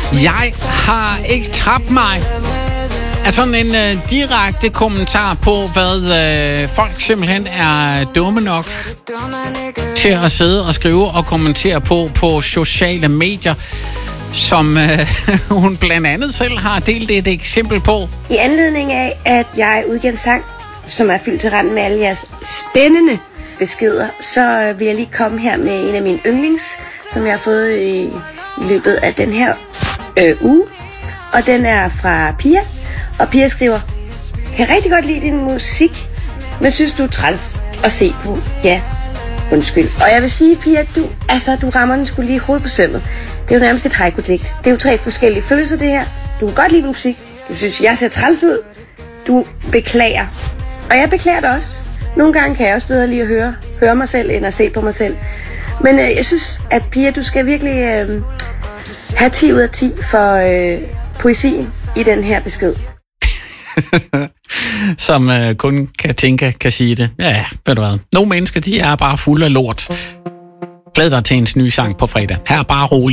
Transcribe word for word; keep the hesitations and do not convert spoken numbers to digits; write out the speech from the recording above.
Jeg har ikke tabt mig. Er sådan en øh, direkte kommentar på, hvad øh, folk simpelthen er dumme nok til at sidde og skrive og kommentere på på sociale medier, som øh, hun blandt andet selv har delt et eksempel på. I anledning af, at jeg udgiver en sang, som er fyldt til randen med alle jeres spændende beskeder, så vil jeg lige komme her med en af mine yndlings, som jeg har fået i, i løbet af den her øh, uge. Og den er fra Pia. Og Pia skriver: kan rigtig godt lide din musik, men synes du er træls at se på? Ja, undskyld. Og jeg vil sige, Pia, du, altså, du rammer den sgu lige hovedet på sømmet. Det er jo nærmest et haiku-digt. Det er jo tre forskellige følelser, det her. Du kan godt lide musik. Du synes, jeg ser træls ud. Du beklager. Og jeg beklager det også. Nogle gange kan jeg også bedre lige at høre, høre mig selv, end at se på mig selv. Men øh, jeg synes, at Pia, du skal virkelig øh, have ti ud af ti for øh, poesien i den her besked. Som øh, kun kan tænke, kan sige det. Ja, ved du hvad. Nogle mennesker, de er bare fulde af lort. Glæd dig til ens nye sang på fredag. Her er bare roligt.